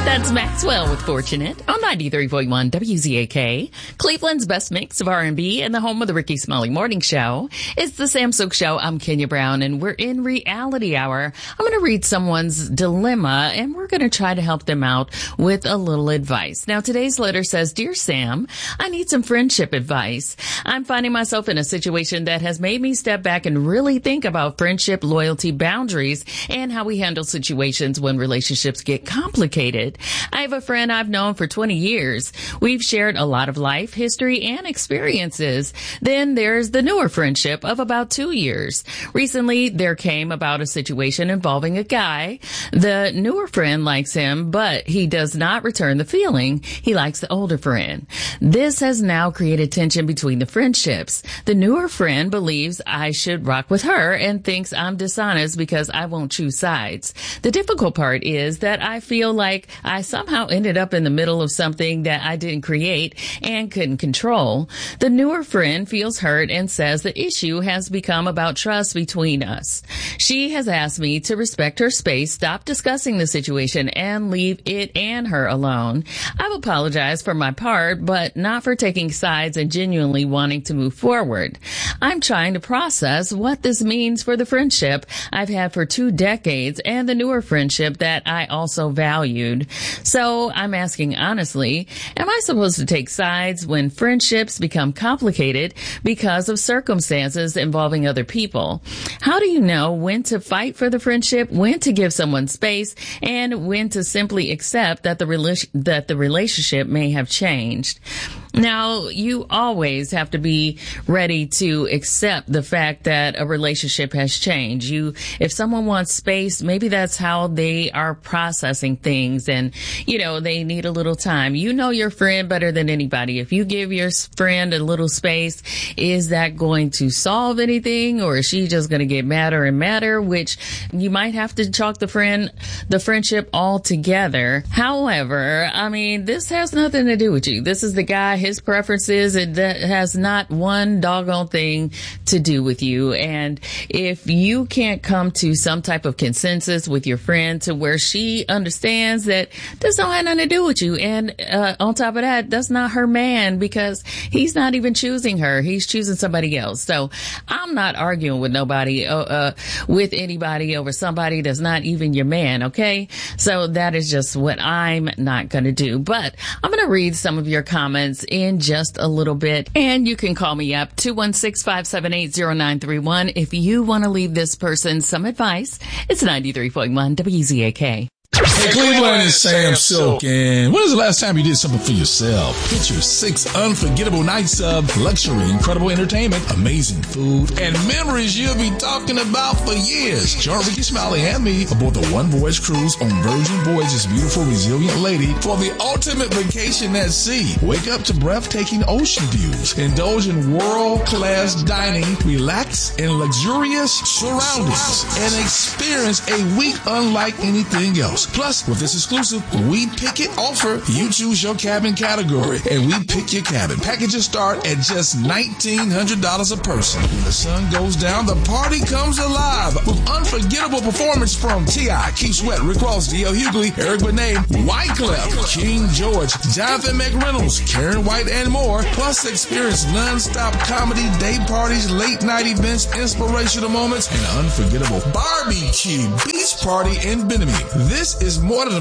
That's Maxwell with Fortunate on 93.1 WZAK, Cleveland's best mix of R&B and the home of the Ricky Smiley Morning Show. It's the Sam Sook Show. I'm Kenya Brown, and we're in Reality Hour. I'm going to read someone's dilemma, and we're going to try to help them out with a little advice. Now, today's letter says, Dear Sam, I need some friendship advice. I'm finding myself in a situation that has made me step back and really think about friendship, loyalty, boundaries, and how we handle situations when relationships get complicated. I have a friend I've known for 20 years. We've shared a lot of life, history, and experiences. Then there's the newer friendship of about 2 years. Recently, there came about a situation involving a guy. The newer friend likes him, but he does not return the feeling. He likes the older friend. This has now created tension between the friendships. The newer friend believes I should rock with her and thinks I'm dishonest because I won't choose sides. The difficult part is that I feel like I somehow ended up in the middle of something that I didn't create and couldn't control. The newer friend feels hurt and says the issue has become about trust between us. She has asked me to respect her space, stop discussing the situation, and leave it and her alone. I've apologized for my part, but not for taking sides and genuinely wanting to move forward. I'm trying to process what this means for the friendship I've had for 2 decades and the newer friendship that I also valued. So I'm asking honestly, am I supposed to take sides when friendships become complicated because of circumstances involving other people? How do you know when to fight for the friendship, when to give someone space, and when to simply accept that the relationship may have changed? Now, you always have to be ready to accept the fact that a relationship has changed. If someone wants space, maybe that's how they are processing things, and, they need a little time. You know your friend better than anybody. If you give your friend a little space, is that going to solve anything, or is she just going to get madder and madder, which you might have to chalk the friendship all together. However, this has nothing to do with you. This is the guy, his preferences, and that has not one doggone thing to do with you. And if you can't come to some type of consensus with your friend to where she understands that this don't have nothing to do with you, and on top of that, that's not her man, because he's not even choosing her, he's choosing somebody else. So I'm not arguing with with anybody over somebody that's not even your man, okay? So that is just what I'm not going to do. But I'm going to read some of your comments in just a little bit, and you can call me up 216-578-0931 if you want to leave this person some advice. It's 93.1 WZAK. Hey, Cleveland, it's Sam Silk, and when was the last time you did something for yourself? Picture 6 unforgettable nights of luxury, incredible entertainment, amazing food, and memories you'll be talking about for years. Join Ricky Smiley and me aboard the One Voyage cruise on Virgin Voyage's beautiful, resilient lady for the ultimate vacation at sea. Wake up to breathtaking ocean views, indulge in world-class dining, relax in luxurious surroundings, and experience a week unlike anything else. Plus, with this exclusive We Pick It offer, you choose your cabin category, and we pick your cabin. Packages start at just $1,900 a person. When the sun goes down, the party comes alive with unforgettable performance from T.I., Keith Sweat, Rick Ross, D.L. Hughley, Eric Benet, Wyclef, King George, Jonathan McReynolds, Karen White, and more. Plus, experience non-stop comedy, day parties, late-night events, inspirational moments, and an unforgettable barbecue beach party in Benjamin. This is more than a